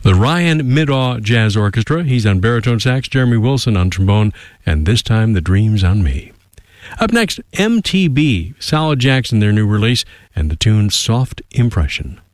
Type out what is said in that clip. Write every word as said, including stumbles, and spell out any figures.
The Ryan Middaugh Jazz Orchestra. He's on baritone sax, Jeremy Wilson on trombone, and this time The Dreams on Me. Up next, M T B, Solid Jackson, their new release, and the tune Soft Impression.